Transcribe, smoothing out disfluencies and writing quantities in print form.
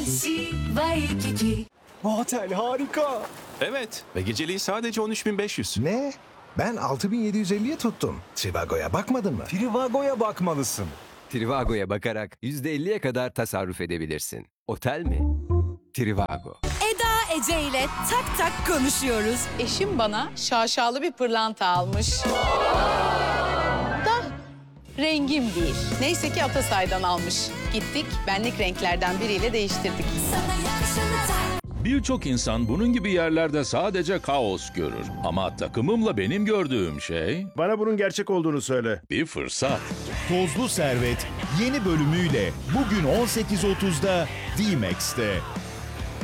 Bu otel harika. Evet ve geceliği sadece 13.500. Ne? Ben 6.750'ye tuttum. Trivago'ya bakmadın mı? Trivago'ya bakmalısın. Trivago'ya bakarak %50'ye kadar tasarruf edebilirsin. Otel mi? Trivago. Eda Ece ile tak tak konuşuyoruz. Eşim bana şaşalı bir pırlanta almış. Da rengim değil. Neyse ki Atasay'dan almış. Gittik, benlik renklerden biriyle değiştirdik. Birçok insan bunun gibi yerlerde sadece kaos görür. Ama takımımla benim gördüğüm şey Bana bunun gerçek olduğunu söyle. bir fırsat. Tozlu Servet yeni bölümüyle bugün 18.30'da D-Max'te.